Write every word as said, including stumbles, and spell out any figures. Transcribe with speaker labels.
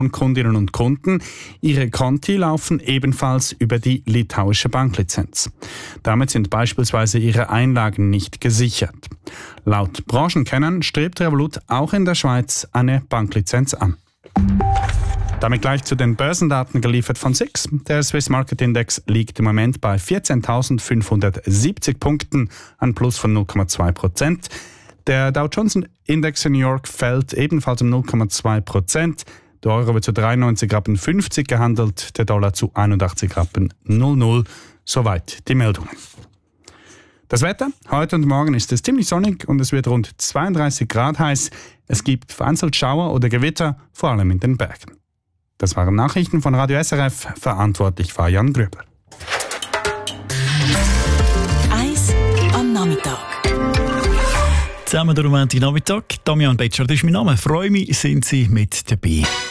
Speaker 1: Kundinnen und Kunden. Ihre Konti laufen ebenfalls über die litauische Banklizenz. Damit sind beispielsweise ihre Einlagen nicht gesichert. Laut Branchenkennern strebt Revolut auch in der Schweiz eine Banklizenz an. Damit gleich zu den Börsendaten geliefert von S I X. Der Swiss Market Index liegt im Moment bei vierzehntausendfünfhundertsiebzig Punkten, ein Plus von null Komma zwei Prozent. Der Dow Jones Index in New York fällt ebenfalls um null Komma zwei Prozent. Der Euro wird zu dreiundneunzig Komma fünfzig Rappen gehandelt, der Dollar zu einundachtzig Komma null null Rappen. Soweit die Meldungen. Das Wetter? Heute und morgen ist es ziemlich sonnig und es wird rund zweiunddreißig Grad heiß. Es gibt vereinzelt Schauer oder Gewitter, vor allem in den Bergen. Das waren Nachrichten von Radio S R F. Verantwortlich war Jan Gröber.
Speaker 2: Eis am Nachmittag.
Speaker 3: Zusammen der Romantik Nachmittag. Damian Betscher, das ist mein Name. Freue mich, sind Sie mit dabei.